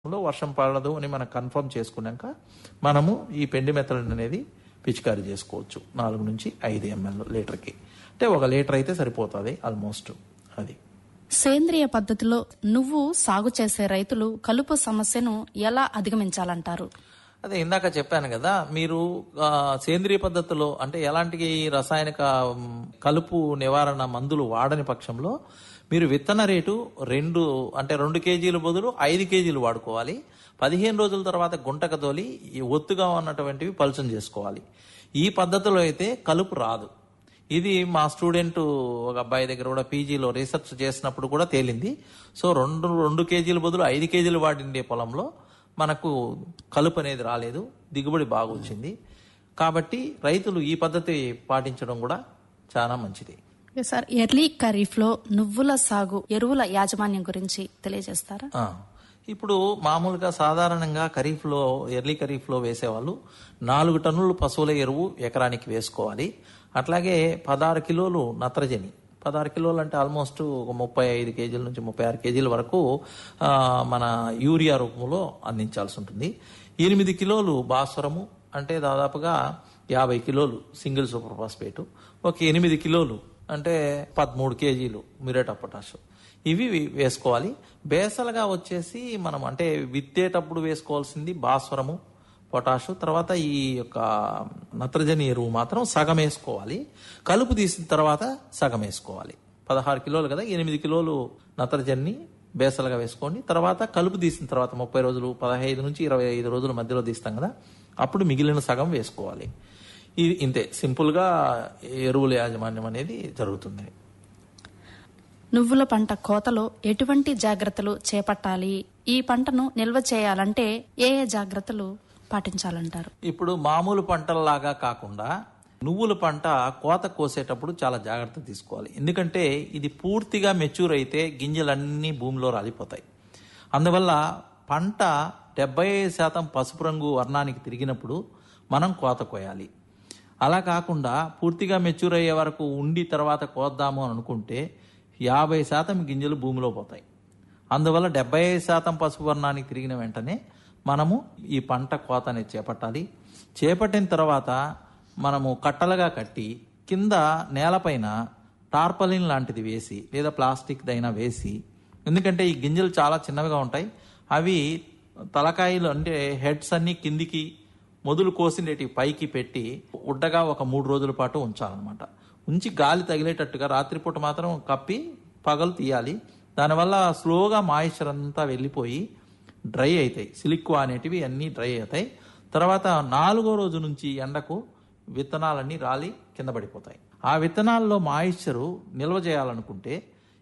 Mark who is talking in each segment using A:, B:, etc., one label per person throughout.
A: లో వర్షం పడదు అని మనం కన్ఫర్మ్ చేసుకున్నాక మనము ఈ పెండి మెథడ్ అనేది పిచికారీ చేసుకోవచ్చు. 4 నుంచి 5 ml లీటర్కి. అంటే 1 లీటర్ అయితే సరిపోతుంది ఆల్మోస్ట్. అది
B: సేంద్రియ పద్ధతిలో నువ్వు సాగు చేసే రైతులు కలుపు సమస్యను ఎలా అధిగమించాలంటారు?
A: అదే ఇందాక చెప్పాను కదా, మీరు సేంద్రియ పద్ధతిలో అంటే ఎలాంటి రసాయనిక కలుపు నివారణ మందులు వాడని పక్షంలో మీరు విత్తన రేటు 2 కేజీల బదులు 5 కేజీలు వాడుకోవాలి. 15 రోజుల తర్వాత గుంటక తోలి ఒత్తుగా ఉన్నటువంటివి పలుచన చేసుకోవాలి. ఈ పద్ధతిలో అయితే కలుపు రాదు. ఇది మా స్టూడెంట్ ఒక అబ్బాయి దగ్గర కూడా పీజీలో రీసెర్చ్ చేసినప్పుడు కూడా తేలింది. సో 2 కేజీల బదులు 5 కేజీలు వాడిండే పొలంలో మనకు కలుపు అనేది రాలేదు, దిగుబడి బాగా వచ్చింది. కాబట్టి రైతులు ఈ పద్ధతి పాటించడం కూడా చాలా మంచిది.
B: సార్, ఎర్లీ ఖరీఫ్ లో నువ్వుల సాగు ఎరువుల యాజమాన్యం గురించి తెలియజేస్తారా?
A: ఇప్పుడు మామూలుగా సాధారణంగా ఎర్లీ ఖరీఫ్ లో వేసేవాళ్ళు 4 టన్నులు పశువుల ఎరువు ఎకరానికి వేసుకోవాలి. అట్లాగే 16 కిలోలు నత్రజని, 16 కిలోలు అంటే ఆల్మోస్ట్ 35 కేజీల నుంచి 36 కేజీల వరకు మన యూరియా రూపంలో అందించాల్సి ఉంటుంది. 8 కిలోలు భాస్వరము అంటే దాదాపుగా 50 కిలోలు సింగిల్ సూపర్ ఫాస్ఫేట్, ఒక 8 కిలోలు అంటే 13 కేజీలు మ్యూరేట్ ఆఫ్ పొటాష్, ఇవి వేసుకోవాలి. బేసలుగా వచ్చేసి మనం అంటే విత్తేటప్పుడు వేసుకోవాల్సింది భాస్వరము, పొటాషు, తర్వాత ఈ యొక్క నత్రజని ఎరువు మాత్రం సగం వేసుకోవాలి. కలుపు తీసిన తర్వాత సగం వేసుకోవాలి. 16 కిలోలు కదా, 8 కిలోలు నత్రజని బేసలుగా వేసుకోండి. తర్వాత కలుపు తీసిన తర్వాత 30 రోజులు 15 నుంచి 25 రోజుల మధ్యలో తీస్తాం కదా, అప్పుడు మిగిలిన సగం వేసుకోవాలి. ఇది ఇంతే సింపుల్ గా ఎరువుల యాజమాన్యం అనేది జరుగుతుంది.
B: నువ్వుల పంట కోతలో ఎటువంటి జాగ్రత్తలు చేపట్టాలి? ఈ పంటను నిల్వ చేయాలంటే ఏ జాగ్రత్తలు పాటించాలంటారు?
A: ఇప్పుడు మామూలు పంటల్లాగా కాకుండా నువ్వుల పంట కోత కోసేటప్పుడు చాలా జాగ్రత్త తీసుకోవాలి. ఎందుకంటే ఇది పూర్తిగా మెచ్యూర్ అయితే గింజలన్నీ భూమిలో రాలిపోతాయి. అందువల్ల పంట 75% పసుపు రంగు వర్ణానికి తిరిగినప్పుడు మనం కోత కోయాలి. అలా కాకుండా పూర్తిగా మెచ్యూర్ అయ్యే వరకు ఉండి తర్వాత కోద్దాము అని అనుకుంటే 50% గింజలు భూమిలో పోతాయి. అందువల్ల 75% పసుపు వర్ణానికి తిరిగిన వెంటనే మనము ఈ పంట కోత అనేది చేపట్టాలి. చేపట్టిన తర్వాత మనము కట్టలుగా కట్టి కింద నేలపైన టార్పలిన్ లాంటిది వేసి లేదా ప్లాస్టిక్ దైనా వేసి, ఎందుకంటే ఈ గింజలు చాలా చిన్నవిగా ఉంటాయి, అవి తలకాయలు అంటే హెడ్స్ అన్ని కిందికి మొదలు కోసినవి పైకి పెట్టి ఉడ్డగా ఒక 3 రోజుల పాటు ఉంచాలన్నమాట. ఉంచి గాలి తగిలేటట్టుగా రాత్రిపూట మాత్రం కప్పి పగలు తీయాలి. దానివల్ల స్లోగా మాయిశ్చర్ అంతా వెళ్ళిపోయి డ్రై అవుతాయి. సిలిక్వా అనేటివి అన్నీ డ్రై అవుతాయి. తర్వాత 4వ రోజు నుంచి ఎండకు విత్తనాలన్నీ రాలి కింద పడిపోతాయి. ఆ విత్తనాల్లో మాయిశ్చరు నిల్వ చేయాలనుకుంటే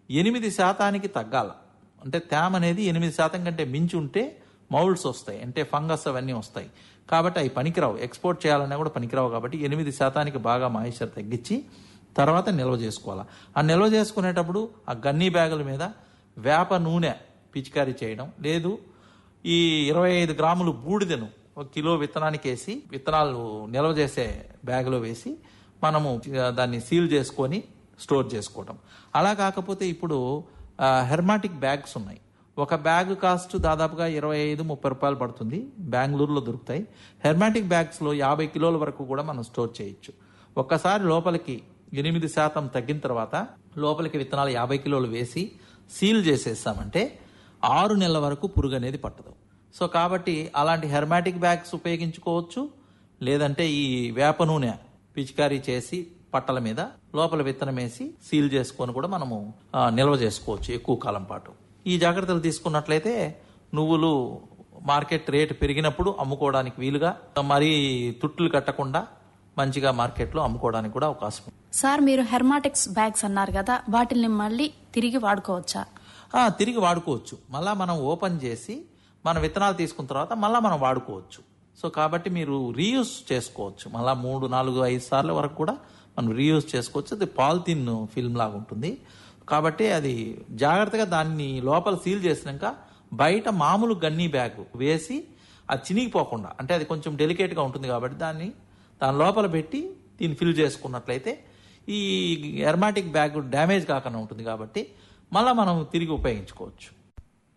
A: 8% తగ్గాల. అంటే తేమ అనేది 8% కంటే మించి ఉంటే మౌల్డ్స్ వస్తాయి, అంటే ఫంగస్ అవన్నీ వస్తాయి. కాబట్టి అవి పనికిరావు, ఎక్స్పోర్ట్ చేయాలన్నా కూడా పనికిరావు. కాబట్టి 8% బాగా మాయిశ్చర్ తగ్గించి తర్వాత నిల్వ చేసుకోవాలి. ఆ నిల్వ చేసుకునేటప్పుడు ఆ గన్నీ బ్యాగుల మీద వేప నూనె పిచికారీ చేయడం, లేదు ఈ 25 గ్రాములు బూడిదను 1 కిలో విత్తనానికి వేసి విత్తనాలు నిల్వ చేసే బ్యాగులో వేసి మనము దాన్ని సీల్ చేసుకొని స్టోర్ చేసుకోవటం. అలా కాకపోతే ఇప్పుడు హెర్మాటిక్ బ్యాగ్స్ ఉన్నాయి. ఒక బ్యాగ్ కాస్ట్ దాదాపుగా 25-30 రూపాయలు పడుతుంది, బెంగళూరులో దొరుకుతాయి. హెర్మాటిక్ బ్యాగ్స్ లో 50 కిలోల వరకు కూడా మనం స్టోర్ చేయొచ్చు. ఒక్కసారి లోపలికి 8% తగ్గిన తర్వాత లోపలికి విత్తనాలు 50 కిలోలు వేసి సీల్ చేసేస్తామంటే 6 నెలల వరకు పురుగు అనేది పట్టదు. సో కాబట్టి అలాంటి హెర్మాటిక్ బ్యాగ్స్ ఉపయోగించుకోవచ్చు. లేదంటే ఈ వేప నూనె పిచికారీ చేసి పట్టల మీద లోపల విత్తనం వేసి సీల్ చేసుకొని కూడా మనము నిల్వ చేసుకోవచ్చు ఎక్కువ కాలం పాటు. ఈ జాగ్రత్తలు తీసుకున్నట్లయితే నువ్వులు మార్కెట్ రేటు పెరిగినప్పుడు అమ్ముకోవడానికి వీలుగా, మరీ తుట్టులు కట్టకుండా మంచిగా మార్కెట్లో అమ్ముకోవడానికి కూడా అవకాశం ఉంది.
B: సార్, మీరు హెర్మాటిక్స్ బ్యాగ్స్ అన్నారు కదా, వాటిని మళ్ళీ తిరిగి వాడుకోవచ్చా?
A: తిరిగి వాడుకోవచ్చు. మళ్ళా మనం ఓపెన్ చేసి మన విత్తనాలు తీసుకున్న తర్వాత మళ్ళీ మనం వాడుకోవచ్చు. సో కాబట్టి మీరు రీయూజ్ చేసుకోవచ్చు. మళ్ళీ 3, 4, 5 సార్ల వరకు కూడా మనం రీయూజ్ చేసుకోవచ్చు. అది పాలిథిన్ ఫిల్మ్ లాగా ఉంటుంది. కాబట్టి అది జాగ్రత్తగా దాన్ని లోపల సీల్ చేసినాక బయట మామూలు గన్నీ బ్యాగ్ వేసి అది చినిగిపోకుండా, అంటే అది కొంచెం డెలికేట్గా ఉంటుంది కాబట్టి దాని లోపల పెట్టి దీన్ని ఫిల్ చేసుకున్నట్లయితే ఈ ఎర్మాటిక్ బ్యాగ్ డ్యామేజ్ కాకుండా ఉంటుంది. కాబట్టి మళ్ళీ మనం తిరిగి ఉపయోగించుకోవచ్చు.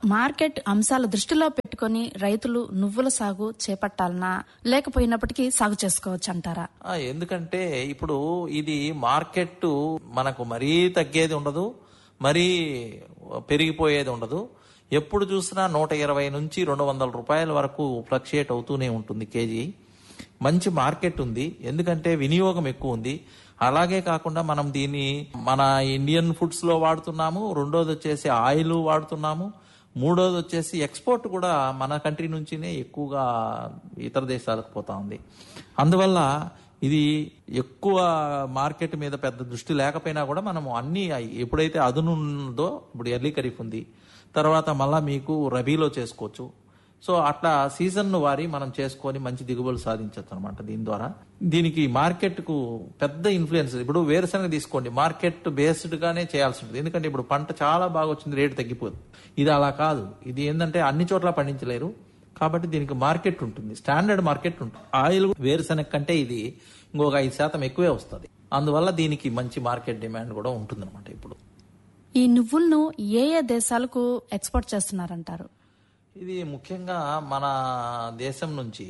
B: మార్కెట్ అంశాల దృష్టిలో పెట్టుకుని రైతులు నువ్వుల సాగు చేపట్టాలనా లేకపోయినప్పటికీ సాగు చేసుకోవచ్చు అంటారా?
A: ఎందుకంటే ఇప్పుడు ఇది మార్కెట్ మనకు మరీ తగ్గేది ఉండదు, మరీ పెరిగిపోయేది ఉండదు. ఎప్పుడు చూసినా 120 నుంచి 200 రూపాయల వరకు ఫ్లక్చుయేట్ అవుతూనే ఉంటుంది కేజీ. మంచి మార్కెట్ ఉంది, ఎందుకంటే వినియోగం ఎక్కువ ఉంది. అలాగే కాకుండా మనం దీన్ని మన ఇండియన్ ఫుడ్స్ లో వాడుతున్నాము, రెండోది వచ్చేసి ఆయిల్ వాడుతున్నాము, మూడోది వచ్చేసి ఎక్స్పోర్ట్ కూడా మన కంట్రీ నుంచినే ఎక్కువగా ఇతర దేశాలకు పోతా ఉంది. అందువల్ల ఇది ఎక్కువ మార్కెట్ మీద పెద్ద దృష్టి లేకపోయినా కూడా మనము అన్ని ఎప్పుడైతే అదునుందో, ఇప్పుడు ఎర్లీ ఖరీఫ్ ఉంది, తర్వాత మళ్ళా మీకు రబీలో చేసుకోవచ్చు. సో అట్లా సీజన్ వారి మనం చేసుకొని మంచి దిగుబడులు సాధించవచ్చు అనమాట. దీని ద్వారా దీనికి మార్కెట్ కు పెద్ద ఇన్ఫ్లుయెన్స్. ఇప్పుడు వేరుశనగ తీసుకోండి, మార్కెట్ బేస్డ్ గానే చేయాల్సి ఉంటుంది, ఎందుకంటే ఇప్పుడు పంట చాలా బాగా వచ్చింది, రేటు తగ్గిపోదు. ఇది అలా కాదు, ఇది ఏంటంటే అన్ని చోట్ల పండించలేరు కాబట్టి దీనికి మార్కెట్ ఉంటుంది, స్టాండర్డ్ మార్కెట్ ఉంటుంది. ఆయిల్ వేరుశనగ కంటే ఇది ఇంకొక 5% ఎక్కువే వస్తుంది. అందువల్ల దీనికి మంచి మార్కెట్ డిమాండ్ కూడా ఉంటుంది అనమాట. ఇప్పుడు
B: ఈ నువ్వులను ఏ ఏ దేశాలకు ఎక్స్పోర్ట్ చేస్తున్నారంటారు?
A: ఇది ముఖ్యంగా మన దేశం నుంచి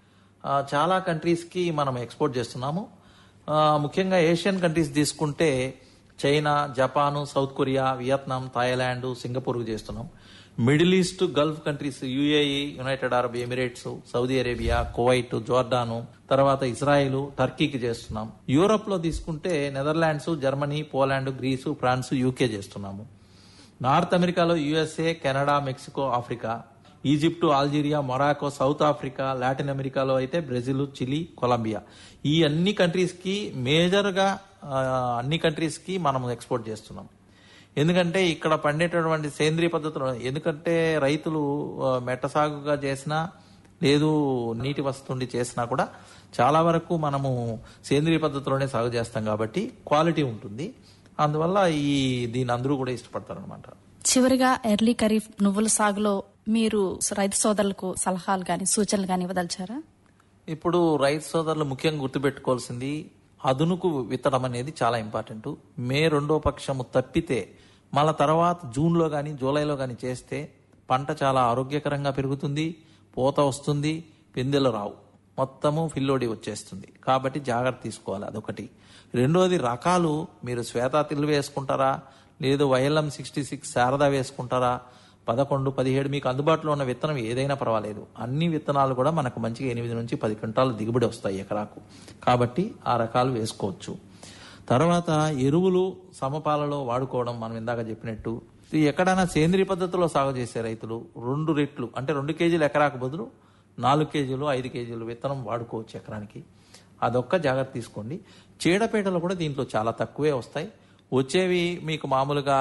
A: చాలా కంట్రీస్కి మనం ఎక్స్పోర్ట్ చేస్తున్నాము. ముఖ్యంగా ఏషియన్ కంట్రీస్ తీసుకుంటే China, Japan, south Korea, Vietnam, Thailand, సింగపూర్కు చేస్తున్నాం. Middle east, Gulf countries UAE, United Arab Emirates, Saudi Arabia, Kuwait, జోర్డాను, తర్వాత ఇజ్రాయిల్, టర్కీకి చేస్తున్నాం. యూరోప్ లో తీసుకుంటే Netherlands, Germany, Poland, Greece, France, UK చేస్తున్నాము. నార్త్ అమెరికాలో USA, Canada, Mexico, Africa, Egypt, Algeria, Morocco, south Africa, Latin అమెరికాలో అయితే Brazil, Chile, Colombia, ఈ అన్ని కంట్రీస్ కి మేజర్ గా అన్ని కంట్రీస్ కి మనం ఎక్స్పోర్ట్ చేస్తున్నాం. ఎందుకంటే ఇక్కడ పండేటటువంటి సేంద్రియ పద్ధతులు, ఎందుకంటే రైతులు మెట్ట సాగుగా చేసినా లేదు నీటి వస్తుండి చేసినా కూడా చాలా వరకు మనము సేంద్రియ పద్ధతిలోనే సాగు చేస్తాం కాబట్టి క్వాలిటీ ఉంటుంది. అందువల్ల దీని అందరూ కూడా ఇష్టపడతారు అనమాట.
B: చివరిగా ఎర్లీ ఖరీఫ్ నువ్వుల సాగులో మీరు రైతు సోదరులకు సలహాలు గాని సూచనలు గాని ఇవ్వదలిచారా?
A: ఇప్పుడు రైతు సోదరులు ముఖ్యంగా గుర్తుపెట్టుకోవాల్సింది, అదునుకు విత్తడం అనేది చాలా ఇంపార్టెంట్. మే 2వ పక్షము తప్పితే మళ్ళా తర్వాత జూన్లో కానీ జూలైలో కానీ చేస్తే పంట చాలా ఆరోగ్యకరంగా పెరుగుతుంది, పూత వస్తుంది, పిందెలు రావు, మొత్తము ఫిల్లోడి వచ్చేస్తుంది. కాబట్టి జాగ్రత్త తీసుకోవాలి, అదొకటి. రెండోది రకాలు, మీరు శ్వేతా తిల్లు వేసుకుంటారా, లేదు వైఎల్ఎం 66 శారదా వేసుకుంటారా, 11, 17 మీకు అందుబాటులో ఉన్న విత్తనం ఏదైనా పర్వాలేదు. అన్ని విత్తనాలు కూడా మనకు మంచిగా 8 నుంచి 10 క్వింటాలు దిగుబడి వస్తాయి ఎకరాకు. కాబట్టి ఆ రకాలు వేసుకోవచ్చు. తర్వాత ఎరువులు సమపాలలో వాడుకోవడం, మనం ఇందాక చెప్పినట్టు. ఎక్కడైనా సేంద్రియ పద్ధతిలో సాగు చేసే రైతులు 2 రెట్లు అంటే 2 కేజీలు ఎకరాకు బదులు 4 కేజీలు 5 కేజీలు విత్తనం వాడుకోవచ్చు ఎకరానికి. అదొక్క జాగ్రత్త తీసుకోండి. చీడపీడలు కూడా దీంట్లో చాలా తక్కువే వస్తాయి. వచ్చేవి మీకు మామూలుగా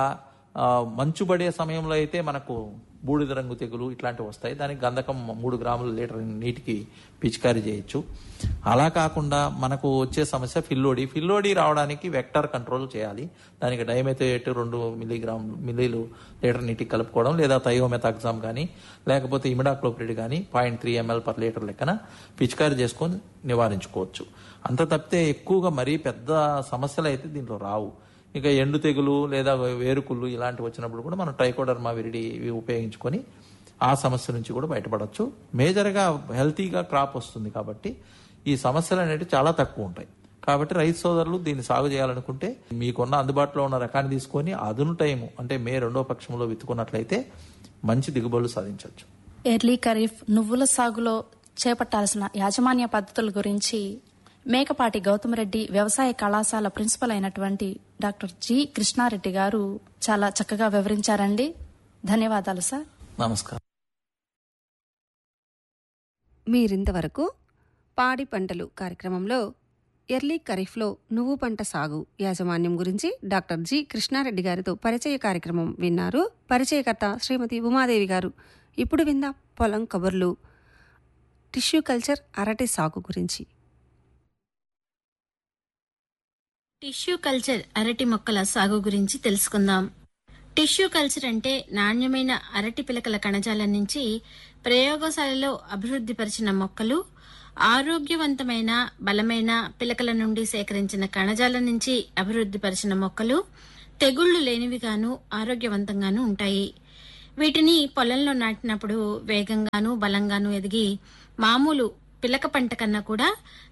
A: మంచు పడే సమయంలో అయితే మనకు బూడిద రంగు తెగులు ఇట్లాంటివి వస్తాయి. దానికి గంధకం 3 గ్రాముల లీటర్ నీటికి పిచికారీ చేయొచ్చు. అలా కాకుండా మనకు వచ్చే సమస్య ఫిల్లోడి రావడానికి వెక్టర్ కంట్రోల్ చేయాలి. దానికి డైమెథోయేట్ 2 మిల్లీలు లీటర్ నీటికి కలుపుకోవడం, లేదా థయోమెథాక్సామ్ కానీ లేకపోతే ఇమిడాక్లోప్రిడ్ కానీ 0.3 ml per లీటర్ లెక్కన పిచికారీ చేసుకొని నివారించుకోవచ్చు. అంత తప్పితే ఎక్కువగా మరీ పెద్ద సమస్యలు అయితే దీంట్లో రావు. ఇక ఎండు తెగులు లేదా వేరుకుళ్ళు ఇలాంటివి వచ్చినప్పుడు కూడా మనం ట్రైకోడర్మా విరిడి ఇవి ఉపయోగించుకొని ఆ సమస్య నుంచి కూడా బయటపడవచ్చు. మేజర్గా హెల్తీగా క్రాప్ వస్తుంది కాబట్టి ఈ సమస్యలు అనేవి చాలా తక్కువ ఉంటాయి. కాబట్టి రైతు సోదరులు దీన్ని సాగు చేయాలనుకుంటే మీకున్న అందుబాటులో ఉన్న రకాన్ని తీసుకొని అదును టైము అంటే మే 2వ పక్షంలో విత్తుకున్నట్లయితే మంచి దిగుబడులు సాధించవచ్చు.
B: ఎర్లీ ఖరీఫ్ నువ్వుల సాగులో చేపట్టాల్సిన యాజమాన్య పద్ధతుల గురించి మేకపాటి గౌతమరెడ్డి వ్యవసాయ కళాశాల ప్రిన్సిపల్ అయినటువంటి డాక్టర్ జి కృష్ణారెడ్డి గారు చాలా చక్కగా వివరించారండి. ధన్యవాదాలు సార్.
A: నమస్కారం.
C: మీరింతవరకు పాడి పంటలు కార్యక్రమంలో ఎర్లీ ఖరీఫ్లో నువ్వు పంట సాగు యాజమాన్యం గురించి డాక్టర్ జి కృష్ణారెడ్డి గారితో పరిచయ కార్యక్రమం విన్నారు. పరిచయకర్త శ్రీమతి ఉమాదేవి గారు. ఇప్పుడు విందాం పొలం కబుర్లు. టిష్యూ కల్చర్ అరటి సాగు గురించి.
D: టిష్యూ కల్చర్ అరటి మొక్కల సాగు గురించి తెలుసుకుందాం. టిష్యూ కల్చర్ అంటే నాణ్యమైన అరటి పిలకల కణజాలం నుంచి ప్రయోగశాలలో అభివృద్ధిపరిచిన మొక్కలు, ఆరోగ్యవంతమైన బలమైన పిలకల నుండి సేకరించిన కణజాలం నుంచి అభివృద్ధిపరిచిన మొక్కలు తెగుళ్లు లేనివిగాను ఆరోగ్యవంతంగానూ ఉంటాయి. వీటిని పొలంలో నాటినప్పుడు వేగంగాను బలంగాను ఎదిగి మామూలు పిలక పంట కన్నా కూడా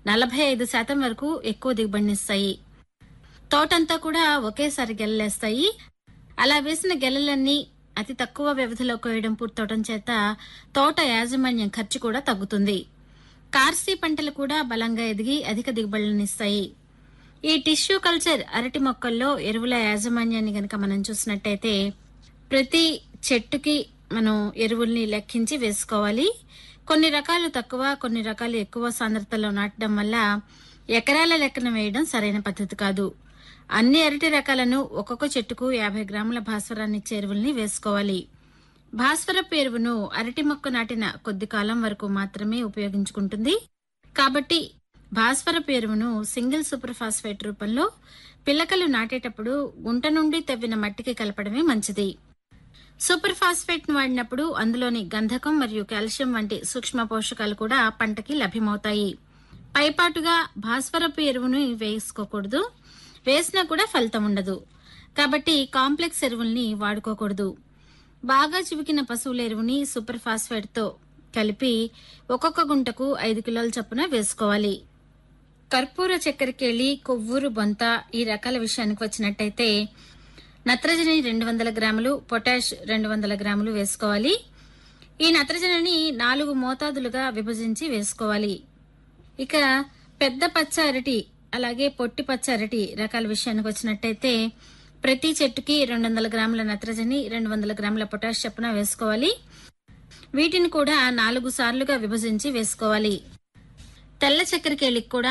D: 45% వరకు ఎక్కువ దిగుబడినిస్తాయి. తోటంతా కూడా ఒకేసారి గెలలేస్తాయి. అలా వేసిన గెలలన్నీ అతి తక్కువ వ్యవధిలో కోయడం పూర్తవడం చేత తోట యాజమాన్యం ఖర్చు కూడా తగ్గుతుంది. కార్సీ పంటలు కూడా బలంగా ఎదిగి అధిక దిగుబడులనిస్తాయి. ఈ టిష్యూ కల్చర్ అరటి మొక్కల్లో ఎరువుల యాజమాన్యాన్ని గనక మనం చూసినట్టయితే ప్రతి చెట్టుకి మనం ఎరువుల్ని లెక్కించి వేసుకోవాలి. కొన్ని రకాలు తక్కువ, కొన్ని రకాలు ఎక్కువ సాంద్రతలో నాటడం వల్ల ఎకరాల లెక్కన వేయడం సరైన పద్ధతి కాదు. అన్ని అరటి రకాలను ఒక్కొక్క చెట్టుకు 50 గ్రాముల భాస్వరాన్ని ఇచ్చే ఎరువుల్ని వేసుకోవాలి. భాస్వరపు ఎరువును అరటి మొక్క నాటిన కొద్ది కాలం వరకు మాత్రమే ఉపయోగించుకుంటుంది. కాబట్టి భాస్వరపు ఎరువును సింగిల్ సూపర్ ఫాస్ఫేట్ రూపంలో పిల్లకలు నాటేటప్పుడు గుంట నుండి తవ్విన మట్టికి కలపడమే మంచిది. సూపర్ ఫాస్ఫేట్ ను వాడినప్పుడు అందులోని గంధకం మరియు కాల్షియం వంటి సూక్ష్మ పోషకాలు కూడా పంటకి లభ్యమవుతాయి. పైపాటుగా భాస్వరపు ఎరువును వేసుకోకూడదు. వేసినా కూడా ఫలితం ఉండదు. కాబట్టి కాంప్లెక్స్ ఎరువుల్ని వాడుకోకూడదు. బాగా చివికిన పశువుల ఎరువుని సూపర్ ఫాస్ఫేట్ తో కలిపి ఒక్కొక్క గుంటకు 5 కిలోల చొప్పున వేసుకోవాలి. కర్పూర చక్కెరకేళి, కొవ్వూరు బొంత ఈ రకాల విషయానికి వచ్చినట్టయితే నత్రజని 200 గ్రాములు, పొటాష్ 200 గ్రాములు వేసుకోవాలి. ఈ నత్రజనిని 4 మోతాదులుగా విభజించి వేసుకోవాలి. ఇక పెద్ద పచ్చ అరటి అలాగే పొట్టి పచ్చ అరటి రకాల విషయానికి వచ్చినట్టయితే ప్రతి చెట్టుకి 200 గ్రాముల నత్రజని, 200 గ్రాముల పొటాష్ చొప్పున వేసుకోవాలి. వీటిని కూడా 4 సార్లుగా విభజించి వేసుకోవాలి. తెల్ల చక్కెరకేళికి కూడా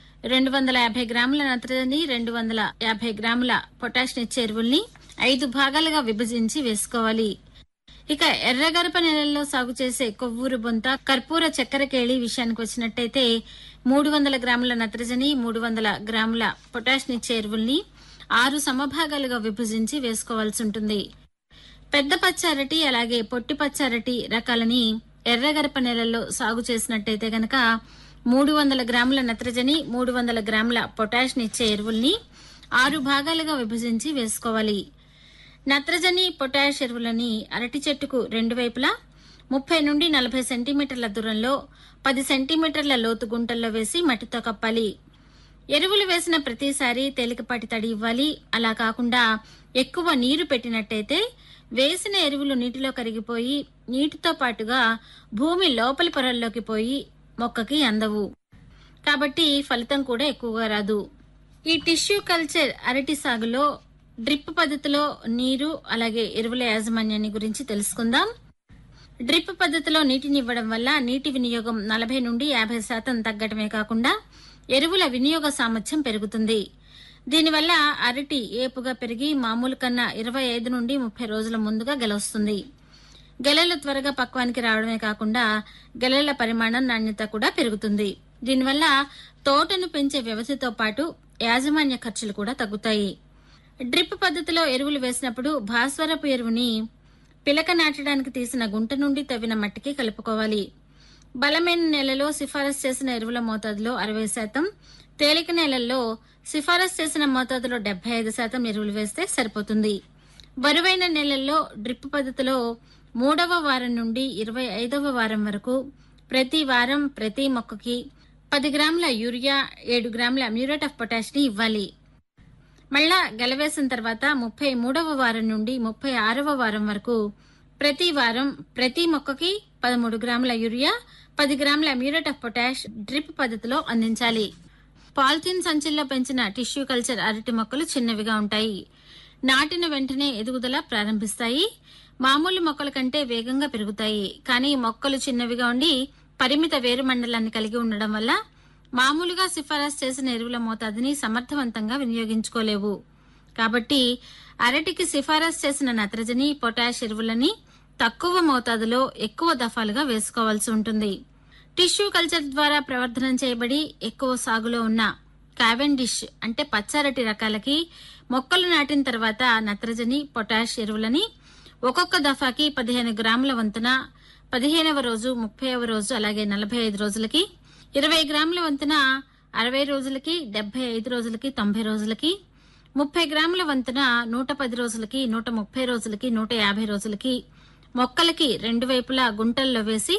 D: 250 గ్రాముల నత్రజని, 250 గ్రాముల పొటాష్ నిచ్చే ఎరువుల్ని 5 భాగాలుగా విభజించి వేసుకోవాలి. ఇక ఎర్రగరప నెలల్లో సాగు చేసే కొవ్వూరు బొంత, కర్పూర చక్కెరకేళి విషయానికి వచ్చినట్టయితే 300 గ్రాముల నత్రజని, 300 గ్రాముల పొటాష్ నిచ్చే ఎరువుల్ని 6 సమభాగాలుగా విభజించి వేసుకోవాల్సి ఉంటుంది. పెద్ద పచ్చ అరటి అలాగే పొట్టి పచ్చ అరటి రకాలని ఎర్రగరప నెలల్లో సాగు చేసినట్టయితే గనక 300 గ్రాముల నత్రజని, 300 గ్రాముల పొటాష్ నిచ్చే ఎరువుల్ని 6 భాగాలుగా విభజించి వేసుకోవాలి. నత్రజని, పొటాష్ ఎరువులని అరటి చెట్టుకు 2 వైపులా 30 నుండి 40 సెంటీమీటర్ల దూరంలో 10 సెంటీమీటర్ల లోతు గుంటల్లో వేసి మట్టితో కప్పాలి. ఎరువులు వేసిన ప్రతిసారి తేలికపాటి తడి ఇవ్వాలి. అలా కాకుండా ఎక్కువ నీరు పెట్టినట్టయితే వేసిన ఎరువులు నీటిలో కరిగిపోయి నీటితో పాటుగా భూమి లోపలి పొరల్లోకి పోయి మొక్కకి అందవు. కాబట్టి ఫలితం కూడా ఎక్కువగా రాదు. ఈ టిష్యూ కల్చర్ అరటి సాగులో డ్రిప్ పద్ధతిలో నీరు అలాగే ఎరువుల యాజమాన్యాన్ని గురించి తెలుసుకుందాం. డ్రిప్ పద్ధతిలో నీటిని ఇవ్వడం వల్ల నీటి వినియోగం 40 నుండి 50% తగ్గడమే కాకుండా ఎరువుల వినియోగ సామర్థ్యం పెరుగుతుంది. దీనివల్ల అరటి ఏపుగా పెరిగి మామూలు కన్నా 25 నుండి 30 రోజుల ముందుగా గెలొస్తుంది. గెలలు త్వరగా పక్వానికి రావడమే కాకుండా గెలల పరిమాణం, నాణ్యత కూడా పెరుగుతుంది. దీనివల్ల తోటను పెంచే వ్యవధితో పాటు యాజమాన్య ఖర్చులు కూడా తగ్గుతాయి. డ్రిప్ పద్ధతిలో ఎరువులు వేసినప్పుడు భాస్వరపు ఎరువుని పిలక నాటడానికి తీసిన గుంట నుండి తవ్విన మట్టికి కలుపుకోవాలి. బలమైన నేలలో సిఫారసు చేసిన ఎరువుల మోతాదులో 60%, తేలిక నేలల్లో సిఫారసు చేసిన మోతాదులో 75% ఎరువులు వేస్తే సరిపోతుంది. బరువైన నేలల్లో డ్రిప్ పద్ధతిలో 3వ వారం నుండి 25వ వారం వరకు ప్రతి వారం ప్రతి మొక్కకి 10 గ్రాముల యూరియా, 7 గ్రాముల మ్యూరేట్ ఆఫ్ పొటాష్ ని ఇవ్వాలి. మళ్ళా గెలవేసిన తర్వాత 33వ వారం నుండి 36వ వారం వరకు ప్రతి వారం ప్రతి మొక్కకి 13 గ్రాముల యూరియా, 10 గ్రాముల మ్యూరేట్ ఆఫ్ పొటాష్ డ్రిప్ పద్ధతిలో అందించాలి. పాలిథిన్ సంచుల్లో పెంచిన టిష్యూ కల్చర్ అరటి మొక్కలు చిన్నవిగా ఉంటాయి. నాటిన వెంటనే ఎదుగుదల ప్రారంభిస్తాయి. మామూలు మొక్కల కంటే వేగంగా పెరుగుతాయి. కానీ మొక్కలు చిన్నవిగా ఉండి పరిమిత వేరు మండలాన్ని కలిగి ఉండడం వల్ల మామూలుగా సిఫారసు చేసిన ఎరువుల మోతాదుని సమర్థవంతంగా వినియోగించుకోలేవు. కాబట్టి అరటికి సిఫారసు చేసిన నత్రజని, పొటాష్ ఎరువులని తక్కువ మోతాదులో ఎక్కువ దఫాలుగా వేసుకోవాల్సి ఉంటుంది. టిష్యూ కల్చర్ ద్వారా ప్రవర్ధనం చేయబడి ఎక్కువ సాగులో ఉన్న కావెండిష్ అంటే పచ్చరటి రకాలకి మొక్కలు నాటిన తర్వాత నత్రజని, పొటాష్ ఎరువులని ఒక్కొక్క దఫాకి 15 గ్రాముల వంతున 15వ రోజు, 30వ రోజు అలాగే 45 రోజులకి, 20 గ్రాముల వంతున 60 రోజులకి, 75 రోజులకి, 90 రోజులకి, 30 గ్రాముల వంతున 110 రోజులకి, 130 రోజులకి, 150 రోజులకి, మొక్కలకి రెండు వైపులా గుంటల్లో వేసి